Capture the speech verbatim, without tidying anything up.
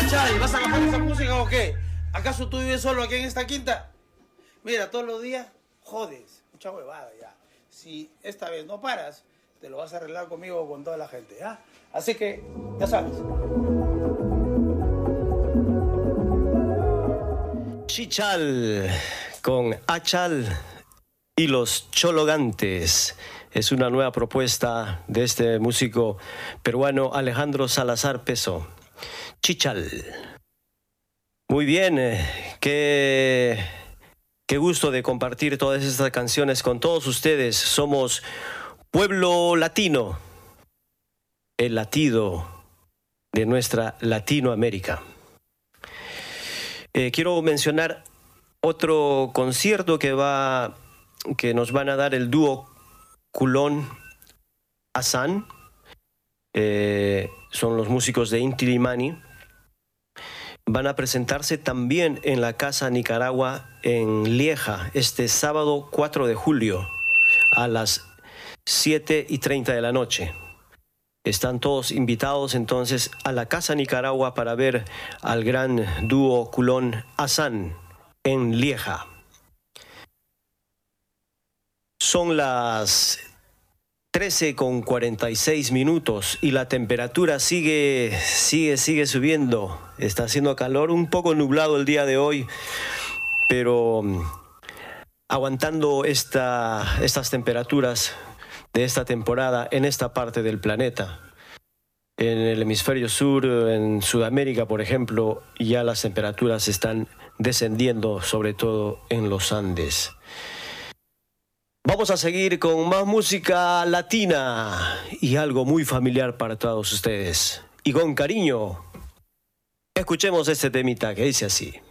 Chay, ¿vas a bajar esa música o qué? ¿Acaso tú vives solo aquí en esta quinta? Mira, todos los días jodes, mucha huevada ya. Si esta vez no paras, te lo vas a arreglar conmigo o con toda la gente, ¿ya? Así que, ya sabes. Chichal con Achal y los Chologantes. Es una nueva propuesta de este músico peruano Alejandro Salazar Peso. Chichal. Muy bien, eh, qué, qué gusto de compartir todas estas canciones con todos ustedes. Somos Pueblo Latino, el latido de nuestra Latinoamérica. Eh, quiero mencionar otro concierto que, va, que nos van a dar el dúo Culón Hassan. Eh, son los músicos de Inti Illimani. Van a presentarse también en la Casa Nicaragua en Lieja este sábado cuatro de julio a las siete y treinta de la noche. Están todos invitados entonces a la Casa Nicaragua para ver al gran dúo Culón Hassan en Lieja. Son las trece con cuarenta y seis minutos y la temperatura sigue, sigue, sigue subiendo. Está haciendo calor, un poco nublado el día de hoy, pero aguantando esta, estas temperaturas de esta temporada en esta parte del planeta. En el hemisferio sur, en Sudamérica, por ejemplo, ya las temperaturas están descendiendo, sobre todo en los Andes. Vamos a seguir con más música latina y algo muy familiar para todos ustedes. Y con cariño, escuchemos este temita que dice así.